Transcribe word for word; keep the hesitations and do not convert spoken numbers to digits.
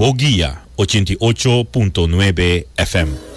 Boguía ochenta y ocho punto nueve F M.